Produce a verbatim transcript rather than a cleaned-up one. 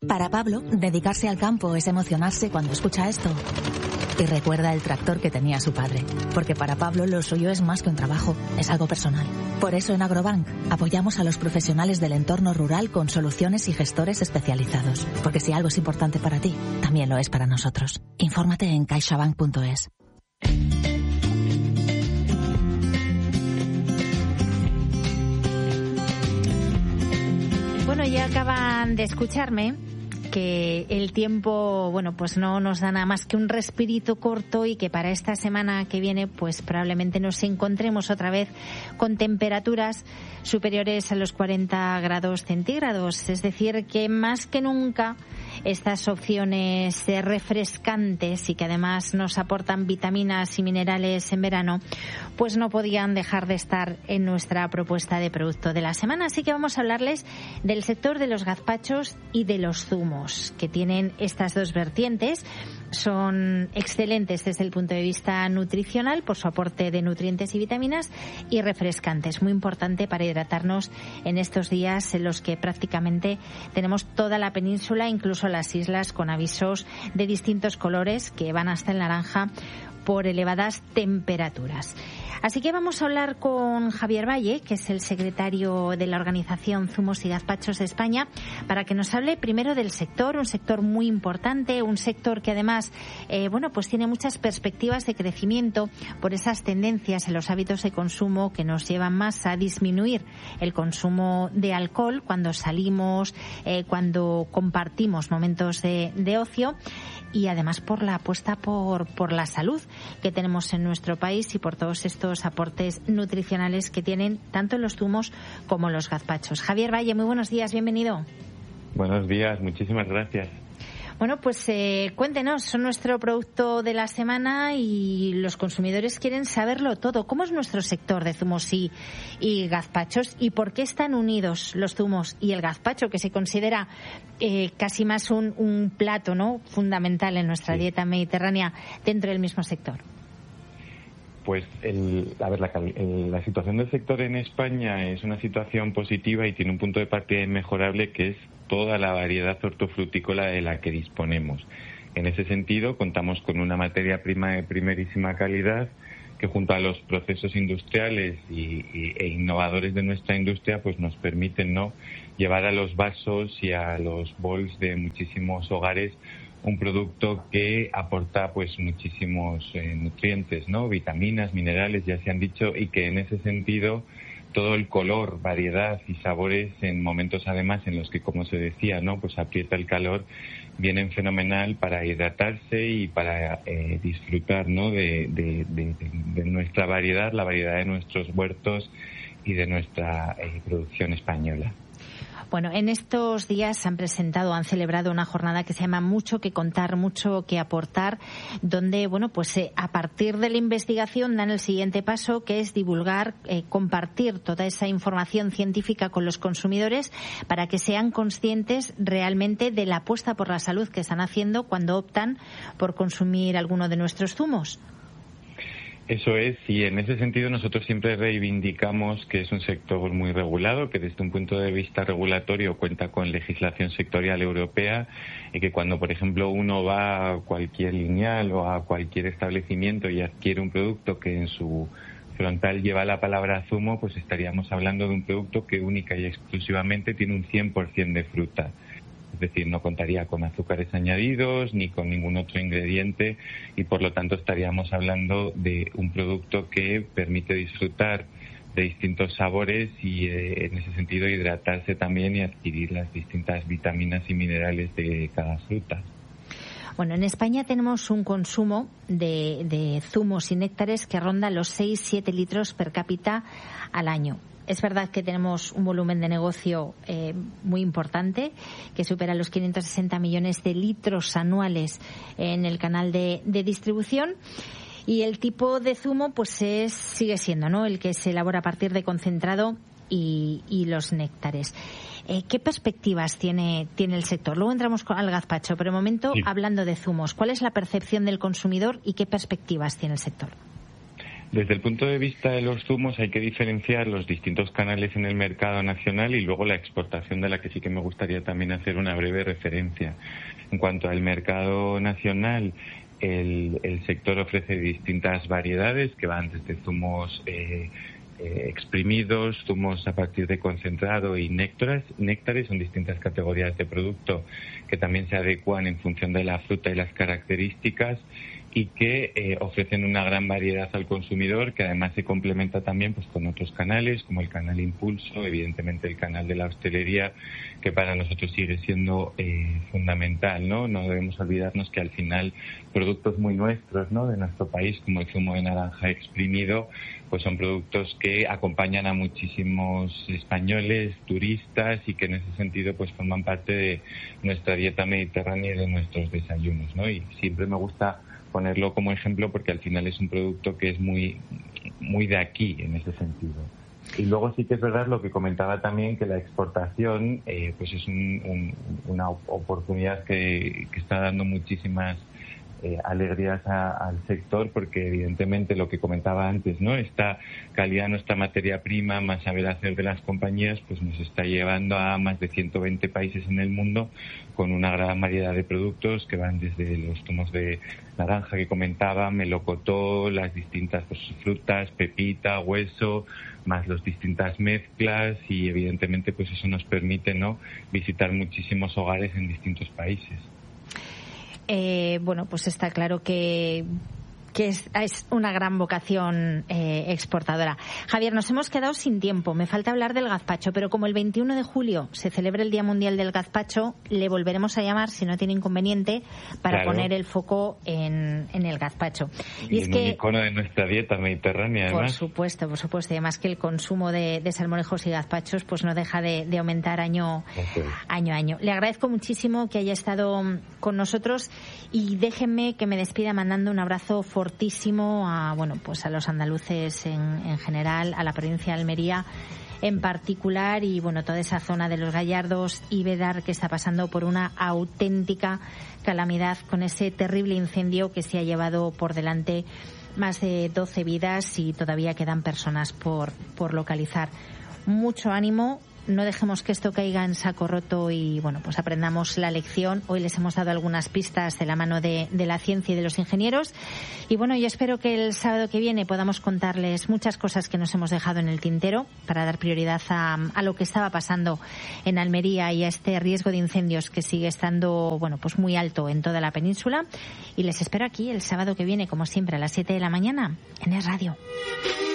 Para Pablo, dedicarse al campo es emocionarse cuando escucha esto. Y recuerda el tractor que tenía su padre. Porque para Pablo lo suyo es más que un trabajo, es algo personal. Por eso en Agrobank apoyamos a los profesionales del entorno rural con soluciones y gestores especializados. Porque si algo es importante para ti, también lo es para nosotros. Infórmate en caixabank punto es. Bueno, ya acaban de escucharme que el tiempo, bueno, pues no nos da nada más que un respirito corto y que para esta semana que viene, pues probablemente nos encontremos otra vez con temperaturas superiores a los cuarenta grados centígrados. Es decir, que más que nunca estas opciones refrescantes y que además nos aportan vitaminas y minerales en verano, pues no podían dejar de estar en nuestra propuesta de producto de la semana. Así que vamos a hablarles del sector de los gazpachos y de los zumos, que tienen estas dos vertientes. Son excelentes desde el punto de vista nutricional por su aporte de nutrientes y vitaminas, y refrescantes, muy importante para hidratarnos en estos días en los que prácticamente tenemos toda la península, incluso las islas, con avisos de distintos colores que van hasta el naranja por elevadas temperaturas. Así que vamos a hablar con Javier Valle, que es el secretario de la organización Zumos y Gazpachos de España, para que nos hable primero del sector, un sector muy importante, un sector que además, eh, bueno, pues tiene muchas perspectivas de crecimiento por esas tendencias en los hábitos de consumo que nos llevan más a disminuir el consumo de alcohol cuando salimos, eh, cuando compartimos momentos de, de ocio, y además por la apuesta por, por la salud que tenemos en nuestro país y por todos estos aportes nutricionales que tienen tanto los zumos como los gazpachos. Javier Valle, muy buenos días, bienvenido. Buenos días, muchísimas gracias. Bueno, pues eh, cuéntenos, son nuestro producto de la semana y los consumidores quieren saberlo todo. ¿Cómo es nuestro sector de zumos y, y gazpachos y por qué están unidos los zumos y el gazpacho, que se considera eh, casi más un, un plato, ¿no?, fundamental en nuestra sí. dieta mediterránea dentro del mismo sector? Pues el, a ver, la, el, la situación del sector en España es una situación positiva y tiene un punto de partida inmejorable, que es toda la variedad hortofrutícola de la que disponemos. En ese sentido, contamos con una materia prima de primerísima calidad que, junto a los procesos industriales y, y, e innovadores de nuestra industria, pues nos permiten, ¿no?, llevar a los vasos y a los bols de muchísimos hogares un producto que aporta pues muchísimos eh, nutrientes, ¿no?, vitaminas, minerales, ya se han dicho, y que en ese sentido todo el color, variedad y sabores en momentos además en los que, como se decía, ¿no?, pues aprieta el calor, vienen fenomenal para hidratarse y para eh, disfrutar, ¿no?, de, de, de, de nuestra variedad, la variedad de nuestros huertos y de nuestra eh, producción española. Bueno, en estos días han presentado, han celebrado una jornada que se llama Mucho que contar, mucho que aportar, donde, bueno, pues eh, a partir de la investigación dan el siguiente paso, que es divulgar, eh, compartir toda esa información científica con los consumidores para que sean conscientes realmente de la apuesta por la salud que están haciendo cuando optan por consumir alguno de nuestros zumos. Eso es, y en ese sentido nosotros siempre reivindicamos que es un sector muy regulado, que desde un punto de vista regulatorio cuenta con legislación sectorial europea, y que cuando, por ejemplo, uno va a cualquier lineal o a cualquier establecimiento y adquiere un producto que en su frontal lleva la palabra zumo, pues estaríamos hablando de un producto que única y exclusivamente tiene un cien por ciento de fruta. Es decir, no contaría con azúcares añadidos ni con ningún otro ingrediente, y por lo tanto estaríamos hablando de un producto que permite disfrutar de distintos sabores y eh, en ese sentido hidratarse también y adquirir las distintas vitaminas y minerales de cada fruta. Bueno, en España tenemos un consumo de, de zumos y néctares que ronda los seis siete litros per cápita al año. Es verdad que tenemos un volumen de negocio eh, muy importante, que supera los quinientos sesenta millones de litros anuales en el canal de, de distribución. Y el tipo de zumo pues es, sigue siendo, ¿no?, el que se elabora a partir de concentrado y, y los néctares. Eh, ¿Qué perspectivas tiene, tiene el sector? Luego entramos al gazpacho, pero de momento, sí, hablando de zumos, ¿cuál es la percepción del consumidor y qué perspectivas tiene el sector? Desde el punto de vista de los zumos hay que diferenciar los distintos canales en el mercado nacional y luego la exportación, de la que sí que me gustaría también hacer una breve referencia. En cuanto al mercado nacional, el, el sector ofrece distintas variedades que van desde zumos eh, eh, exprimidos, zumos a partir de concentrado y néctares. Néctares son distintas categorías de producto que también se adecuan en función de la fruta y las características, y que eh, ofrecen una gran variedad al consumidor, que además se complementa también pues con otros canales, como el canal Impulso, evidentemente el canal de la hostelería, que para nosotros sigue siendo eh, fundamental, ¿no? No debemos olvidarnos que al final productos muy nuestros, ¿no?, de nuestro país, como el zumo de naranja exprimido, pues son productos que acompañan a muchísimos españoles, turistas, y que en ese sentido pues forman parte de nuestra dieta mediterránea y de nuestros desayunos, ¿no? Y siempre me gusta ponerlo como ejemplo porque al final es un producto que es muy muy de aquí en ese sentido. Y luego sí que es verdad lo que comentaba también, que la exportación eh, pues es un, un, una oportunidad que, que está dando muchísimas eh, alegrías a, al sector, porque evidentemente lo que comentaba antes, ¿no?, esta calidad, nuestra materia prima, más saber hacer de las compañías, pues nos está llevando a más de ciento veinte países en el mundo, con una gran variedad de productos que van desde los zumos de naranja que comentaba, melocotón, las distintas pues, frutas, pepita, hueso, más las distintas mezclas, y evidentemente pues eso nos permite, ¿no?, visitar muchísimos hogares en distintos países. Eh, bueno, pues está claro que que es, es una gran vocación eh, exportadora. Javier, nos hemos quedado sin tiempo. Me falta hablar del gazpacho, pero como el veintiuno de julio se celebra el Día Mundial del Gazpacho, le volveremos a llamar, si no tiene inconveniente, para claro. poner el foco en, en el gazpacho. Y, y es un que, icono de nuestra dieta mediterránea, además. Por supuesto, por supuesto. Y además que el consumo de, de salmorejos y gazpachos pues no deja de, de aumentar año, okay. año a año. Le agradezco muchísimo que haya estado con nosotros, y déjenme que me despida mandando un abrazo fuerte fortísimo a bueno pues a los andaluces en, en general, a la provincia de Almería en particular, y bueno toda esa zona de los Gallardos y Bédar, que está pasando por una auténtica calamidad con ese terrible incendio que se ha llevado por delante más de doce vidas y todavía quedan personas por por localizar. Mucho ánimo. No dejemos que esto caiga en saco roto y, bueno, pues aprendamos la lección. Hoy les hemos dado algunas pistas de la mano de, de la ciencia y de los ingenieros. Y, bueno, yo espero que el sábado que viene podamos contarles muchas cosas que nos hemos dejado en el tintero para dar prioridad a, a lo que estaba pasando en Almería y a este riesgo de incendios que sigue estando, bueno, pues muy alto en toda la península. Y les espero aquí el sábado que viene, como siempre, a las siete de la mañana en Es Radio.